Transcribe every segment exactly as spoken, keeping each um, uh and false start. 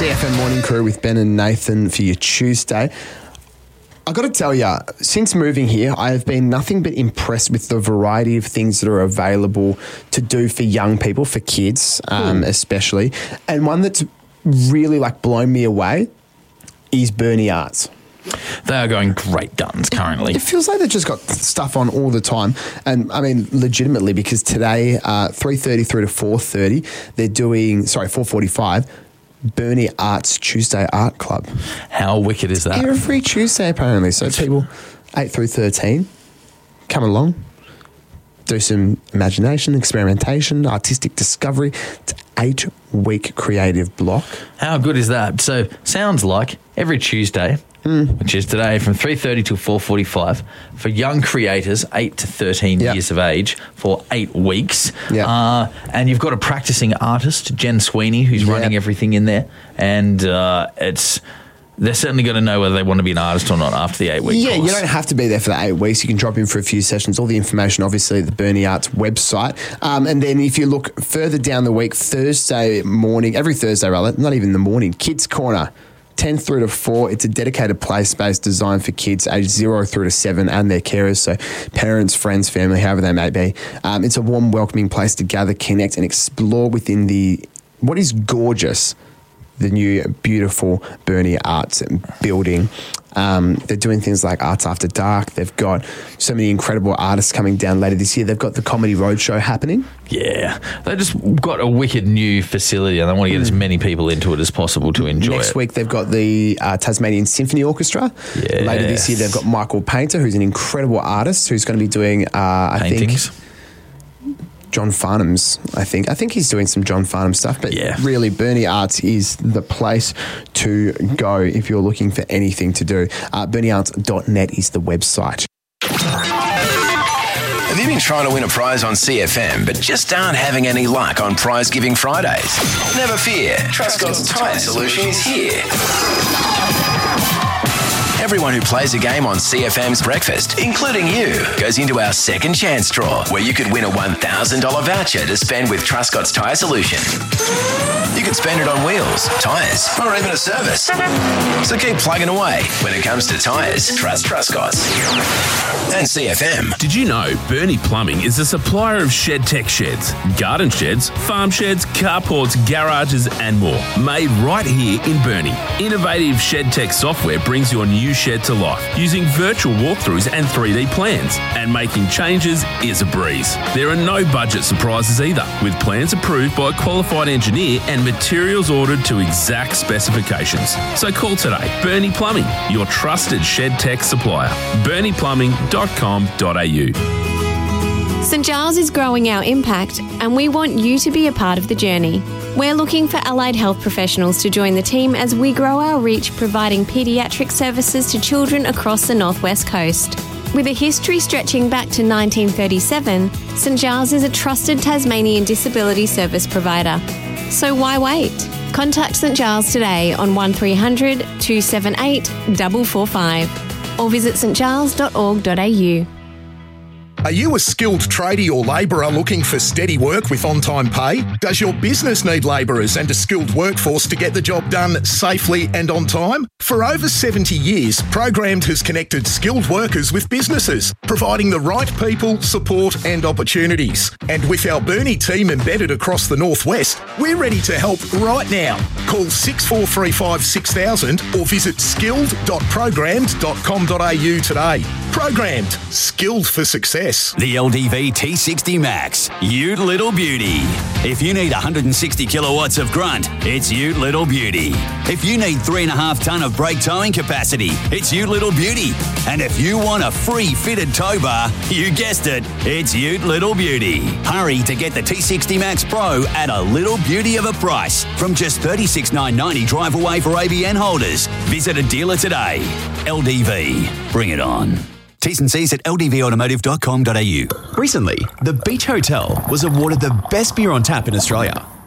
C F M Morning Crew with Ben and Nathan for your Tuesday. I got to tell you, since moving here, I have been nothing but impressed with the variety of things that are available to do for young people, for kids um, especially. And one that's really like blown me away is Bernie Arts. They are going great guns currently. It feels like they've just got stuff on all the time. And I mean, legitimately, because today, uh, three thirty through to four thirty, they're doing, sorry, four forty-five, Bernie Arts Tuesday Art Club. How wicked is that? Every Tuesday, apparently. So people eight through thirteen, come along, do some imagination, experimentation, artistic discovery. It's an eight-week creative block. How good is that? So sounds like every Tuesday, mm. which is today, from three thirty till four forty-five, for young creators, eight to thirteen yep. years of age, for eight weeks. Yep. Uh, and you've got a practicing artist, Jen Sweeney, who's yep. running everything in there. And uh, it's... They're certainly going to know whether they want to be an artist or not after the eight-week yeah, course. You don't have to be there for the eight weeks. You can drop in for a few sessions. All the information, obviously, at the Bernie Arts website. Um, and then if you look further down the week, Thursday morning, every Thursday, rather, not even the morning, Kids Corner, ten through to four. It's a dedicated play space designed for kids aged zero through to seven and their carers, so parents, friends, family, however they may be. Um, it's a warm, welcoming place to gather, connect, and explore within the what is gorgeous, the new beautiful Bernie Arts building. Um, they're doing things like Arts After Dark. They've got so many incredible artists coming down later this year. They've got the Comedy Roadshow happening. Yeah. They just got a wicked new facility and they want to get mm. as many people into it as possible to enjoy Next it. Next week, they've got the uh, Tasmanian Symphony Orchestra. Yes. Later this year, they've got Michael Painter, who's an incredible artist who's going to be doing, uh, I Paintings. think... John Farnham's, I think. I think he's doing some John Farnham stuff, but yeah. really Bernie Arts is the place to go if you're looking for anything to do. Uh, bernie arts dot net is the website. Have you been trying to win a prize on C F M but just aren't having any luck on Prize Giving Fridays? Never fear, Trustcott's Tyre Solution is here. Everyone who plays a game on C F M's Breakfast, including you, goes into our second chance draw, where you could win a one thousand dollars voucher to spend with Trustcott's Tyre Solution. You could spend it on wheels, tyres, or even a service. So keep plugging away. When it comes to tyres, trust Trustcott's. And C F M. Did you know Bernie Plumbing is a supplier of shed tech sheds, garden sheds, farm sheds, carports, garages, and more, made right here in Bernie. Innovative shed tech software brings your new shed to life using virtual walkthroughs and three D plans, and making changes is a breeze. There are no budget surprises either, with plans approved by a qualified engineer and materials ordered to exact specifications. So call today. Bernie Plumbing, your trusted shed tech supplier. bernie plumbing dot com dot a u. St Giles is growing our impact, and we want you to be a part of the journey. We're looking for allied health professionals to join the team as we grow our reach, providing paediatric services to children across the northwest coast. With a history stretching back to nineteen thirty-seven, St Giles is a trusted Tasmanian disability service provider. So why wait? Contact St Giles today on one three hundred, two seven eight, four four five or visit st giles dot org dot a u. Are you a skilled tradie or labourer looking for steady work with on-time pay? Does your business need labourers and a skilled workforce to get the job done safely and on time? For over seventy years, Programmed has connected skilled workers with businesses, providing the right people, support and opportunities. And with our Bernie team embedded across the northwest, we're ready to help right now. Call six four three five six thousand or visit skilled dot programmed dot com dot a u today. Programmed, skilled for success. The L D V T sixty Max, Ute Little Beauty. If you need one hundred sixty kilowatts of grunt, it's Ute Little Beauty. If you need three and a half tonne of brake towing capacity, it's Ute Little Beauty. And if you want a free fitted tow bar, you guessed it, it's Ute Little Beauty. Hurry to get the T sixty Max Pro at a little beauty of a price from just thirty-six thousand nine hundred ninety dollars drive away for A B N holders. Visit a dealer today. L D V, bring it on. T's and C's at l d v automotive dot com dot a u. Recently, the Beach Hotel was awarded the best beer on tap in Australia.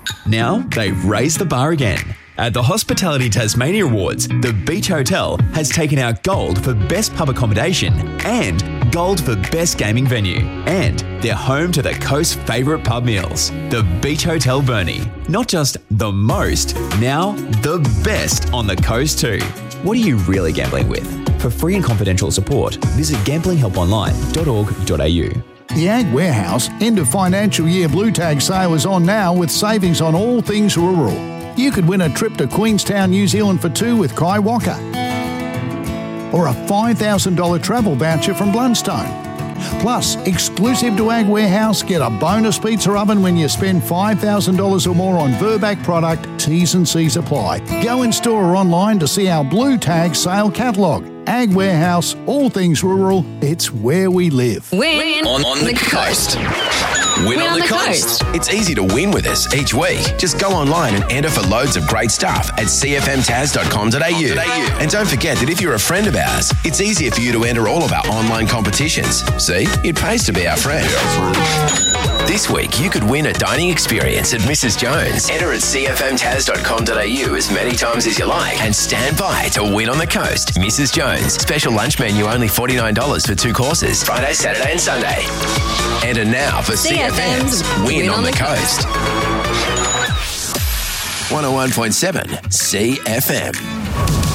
Now they've raised the bar again. At the Hospitality Tasmania Awards, the Beach Hotel has taken out gold for best pub accommodation and gold for best gaming venue. And they're home to the coast's favourite pub meals, the Beach Hotel Burnie. Not just the most, now the best on the coast too. What are you really gambling with? For free and confidential support, visit gambling help online dot org dot a u. The Ag Warehouse end of financial year Blue Tag sale is on now with savings on all things rural. You could win a trip to Queenstown, New Zealand for two with Kai Walker. Or a five thousand dollars travel voucher from Blundstone. Plus, exclusive to Ag Warehouse, get a bonus pizza oven when you spend five thousand dollars or more on Verbac product. T's and C's apply. Go in store or online to see our Blue Tag sale catalogue. Ag Warehouse, all things rural, it's where we live. Win on, on the, the coast. Win, win on, on the, the coast. coast. It's easy to win with us each week. Just go online and enter for loads of great stuff at c f m tas dot com dot a u. And don't forget that if you're a friend of ours, it's easier for you to enter all of our online competitions. See, it pays to be our friend. This week, you could win a dining experience at Missus Jones. Enter at c f m tas dot com dot a u as many times as you like and stand by to win on the coast. Missus Jones. Special lunch menu only forty-nine dollars for two courses. Friday, Saturday and Sunday. Enter now for C F M's Win, Win on, on the, the Coast. one oh one point seven C F M.